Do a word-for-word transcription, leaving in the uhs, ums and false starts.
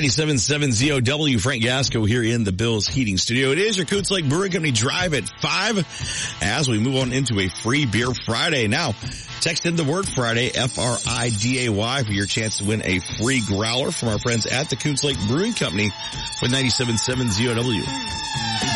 ninety-seven point seven Z O W, Frank Gasco here in the Bills Heating Studio. It is your Coons Lake Brewing Company Drive at five as we move on into a free beer Friday. Now, text in the word Friday, F R I D A Y, for your chance to win a free growler from our friends at the Coons Lake Brewing Company with ninety-seven point seven Z O W.